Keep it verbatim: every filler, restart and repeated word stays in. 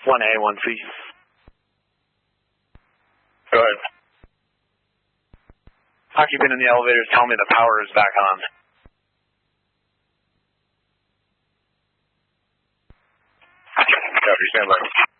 one A, one C. Go ahead. Occupant in the elevator is telling me the power is back on. Copy, stand by.